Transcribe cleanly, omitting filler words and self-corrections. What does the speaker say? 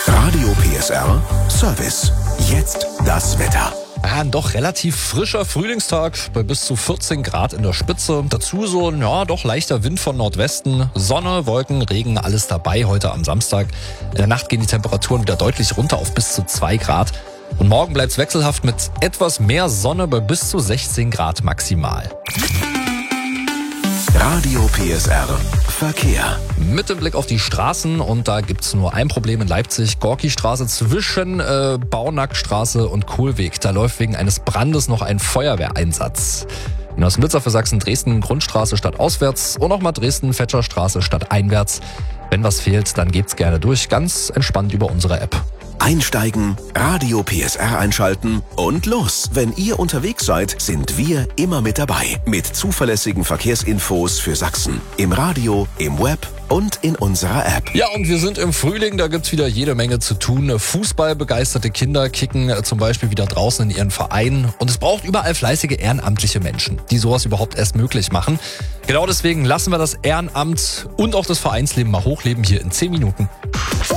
Radio PSR Service. Jetzt das Wetter. Ein doch relativ frischer Frühlingstag bei bis zu 14 Grad in der Spitze. Dazu so ein doch leichter Wind von Nordwesten. Sonne, Wolken, Regen, alles dabei heute am Samstag. In der Nacht gehen die Temperaturen wieder deutlich runter auf bis zu 2 Grad. Und morgen bleibt es wechselhaft mit etwas mehr Sonne bei bis zu 16 Grad maximal. Radio PSR Verkehr. Mit dem Blick auf die Straßen, und da gibt's nur ein Problem in Leipzig. Gorki-Straße zwischen Baunackstraße und Kohlweg. Da läuft wegen eines Brandes noch ein Feuerwehreinsatz. In Osnitzer für Sachsen Dresden Grundstraße statt auswärts und nochmal Dresden Fetscherstraße statt einwärts. Wenn was fehlt, dann geht's gerne durch, ganz entspannt über unsere App. Einsteigen, Radio PSR einschalten und los. Wenn ihr unterwegs seid, sind wir immer mit dabei. Mit zuverlässigen Verkehrsinfos für Sachsen. Im Radio, im Web und in unserer App. Ja, und wir sind im Frühling, da gibt's wieder jede Menge zu tun. Fußballbegeisterte Kinder kicken zum Beispiel wieder draußen in ihren Vereinen. Und es braucht überall fleißige ehrenamtliche Menschen, die sowas überhaupt erst möglich machen. Genau deswegen lassen wir das Ehrenamt und auch das Vereinsleben mal hochleben hier in 10 Minuten.